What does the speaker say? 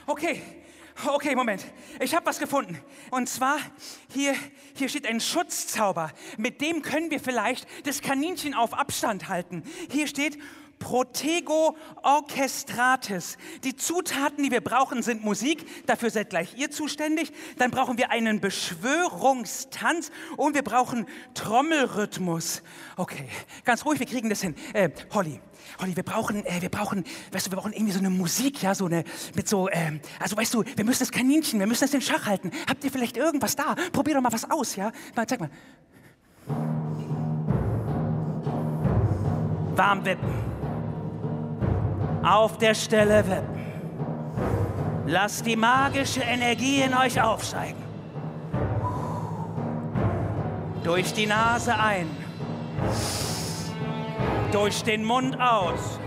Okay, Moment. Ich habe was gefunden. Und zwar, hier steht ein Schutzzauber. Mit dem können wir vielleicht das Kaninchen auf Abstand halten. Hier steht Protego Orchestratis. Die Zutaten, die wir brauchen, sind Musik. Dafür seid gleich ihr zuständig. Dann brauchen wir einen Beschwörungstanz und wir brauchen Trommelrhythmus. Okay, ganz ruhig, wir kriegen das hin. Holly, wir brauchen, weißt du, wir brauchen irgendwie so eine Musik, ja, so eine, mit so, also weißt du, wir müssen das Kaninchen, wir müssen das in Schach halten. Habt ihr vielleicht irgendwas da? Probier doch mal was aus, ja? Mal, zeig mal. Warm wippen. Auf der Stelle wippen. Lasst die magische Energie in euch aufsteigen. Durch die Nase ein. Durch den Mund aus.